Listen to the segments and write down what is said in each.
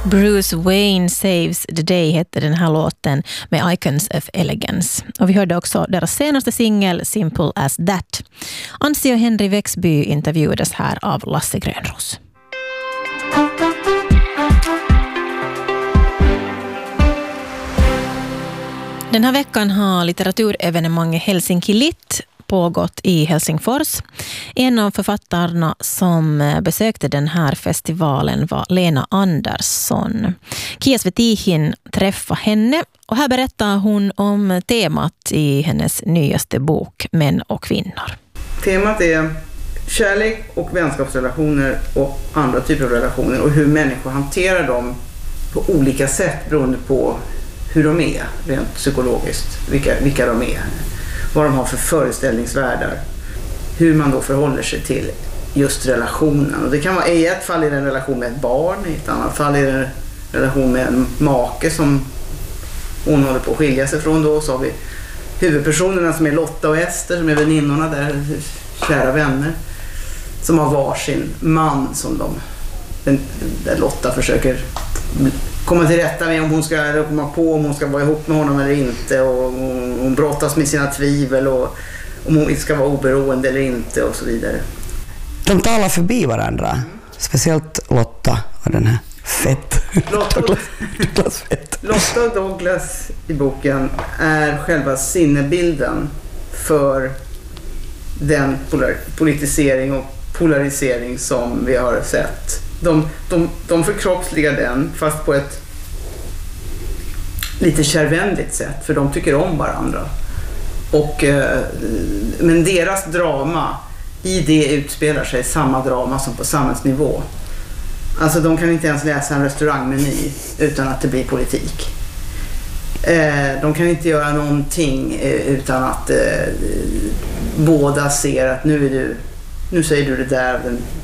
Bruce Wayne Saves the Day hette den här låten med Icons of Elegance. Och vi hörde också deras senaste singel Simple as That. Ansi och Henry Växby intervjuades här av Lasse Grönros. Den här veckan har litteraturevenemanget Helsinki Lit pågått i Helsingfors. En av författarna som besökte den här festivalen var Lena Andersson. Kia Svetihin träffade henne och här berättar hon om temat i hennes nyaste bok Män och kvinnor. Temat är kärlek och vänskapsrelationer och andra typer av relationer och hur människor hanterar dem på olika sätt beroende på hur de är rent psykologiskt, vilka de är. Vad de har för föreställningsvärldar. Hur man då förhåller sig till just relationen. Och det kan vara i ett fall är det en relation med ett barn. I ett annat fall är det en relation med en make som hon håller på att skilja sig från då. Så har vi huvudpersonerna som är Lotta och Ester som är väninnorna där. Kära vänner. Som har varsin man som där Lotta försöker komma till rätta med om hon ska komma på om hon ska vara ihop med honom eller inte, och hon brottas med sina tvivel och om hon ska vara oberoende eller inte och så vidare. De talar förbi varandra, speciellt Lotta och den här Lotta och Douglas i boken är själva sinnebilden för den politisering och polarisering som vi har sett. De förkroppsligar den fast på ett lite kärvänligt sätt, för de tycker om varandra. Men deras drama i det utspelar sig samma drama som på samhällsnivå. Alltså de kan inte ens läsa en restaurangmeny utan att det blir politik. De kan inte göra någonting utan att båda ser att nu säger du det där,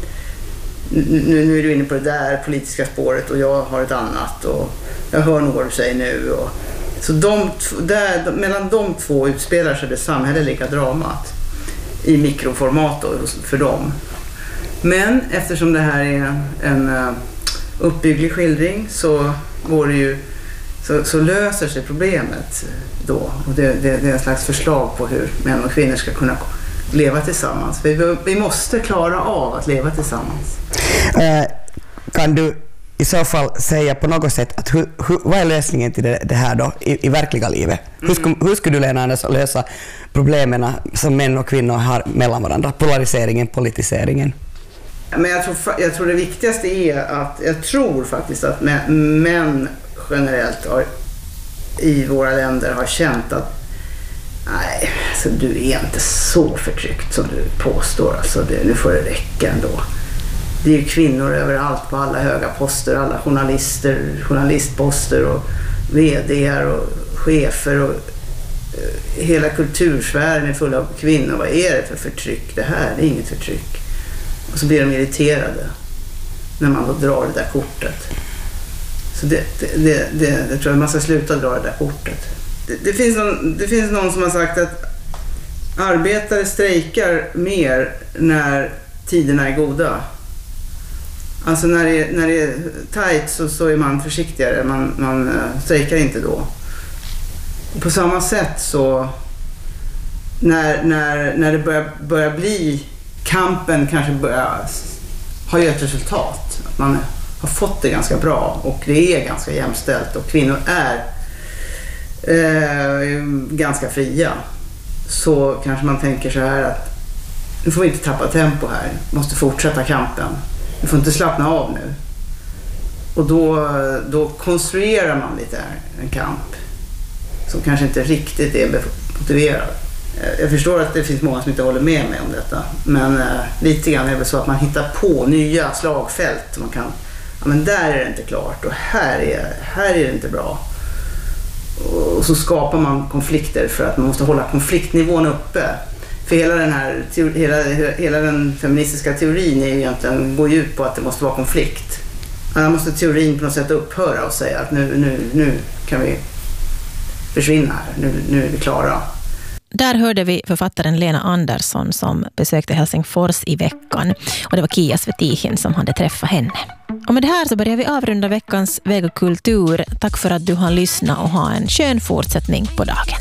nu är du inne på det där politiska spåret och jag har ett annat och jag hör nog vad du säger nu. Så mellan de två utspelar sig det samhälleliga dramat i mikroformat för dem. Men eftersom det här är en uppbygglig skildring så går det ju så löser sig problemet då. Och det är en slags förslag på hur män och kvinnor ska kunna leva tillsammans. Vi måste klara av att leva tillsammans. Kan du i så fall säga på något sätt att vad är lösningen till det här då i verkliga livet? Hur skulle du, Lena Andersson, lösa problemen som män och kvinnor har mellan varandra? Polariseringen, politiseringen. Men jag tror det viktigaste är att jag tror faktiskt att män generellt i våra länder har känt att nej, alltså, du är inte så förtryckt som du påstår. Alltså, nu får det räcka ändå. Det är ju kvinnor överallt på alla höga poster, alla journalistposter och vd:ar och chefer och hela kultursfären är full av kvinnor. Vad är det för förtryck? Det här är inget förtryck. Och så blir de irriterade när man då drar det där kortet. Så det tror jag man ska sluta dra det där kortet. Det finns någon som har sagt att arbetare strejkar mer när tiderna är goda. Alltså när det är tajt så är man försiktigare, man strejkar inte då. Och på samma sätt så när det börjar bli kampen kanske börjar ha ett resultat. Att man har fått det ganska bra och det är ganska jämställt och kvinnor är ganska fria, så kanske man tänker så här att nu får vi inte tappa tempo här, vi måste fortsätta kampen, vi får inte slappna av nu. Och då konstruerar man lite en kamp som kanske inte riktigt är motiverad. Jag förstår att det finns många som inte håller med mig om detta, men lite grann är det så att man hittar på nya slagfält. Man kan, ja, men där är det inte klart och här är det inte bra. Och så skapar man konflikter för att man måste hålla konfliktnivån uppe. För hela den feministiska teorin är egentligen går ut på att det måste vara konflikt. Annars måste teorin på något sätt upphöra och säga att nu kan vi försvinna här, nu är vi klara. Där hörde vi författaren Lena Andersson som besökte Helsingfors i veckan. Och det var Kia Svetihin som hade träffat henne. Och med det här så börjar vi avrunda veckans Väg och kultur. Tack för att du har lyssnat och ha en skön fortsättning på dagen.